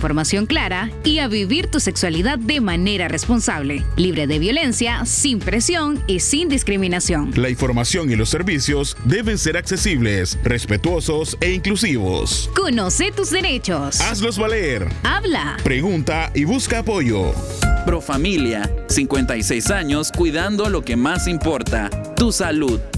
información clara y a vivir tu sexualidad de manera responsable, libre de violencia, sin presión y sin discriminación. La información y los servicios deben ser accesibles, respetuosos e inclusivos. Conoce tus derechos. Hazlos valer. Habla. Pregunta y busca apoyo. Profamilia, 56 años cuidando lo que más importa, tu salud.